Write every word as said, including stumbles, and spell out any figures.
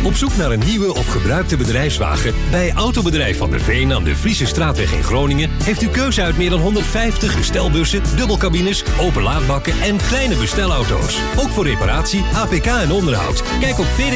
Op zoek naar een nieuwe of gebruikte bedrijfswagen? Bij Autobedrijf Van der Veen aan de Friese Straatweg in Groningen heeft u keuze uit meer dan honderdvijftig bestelbussen, dubbelcabines, openlaadbakken en kleine bestelauto's. Ook voor reparatie, A P K en onderhoud. Kijk op v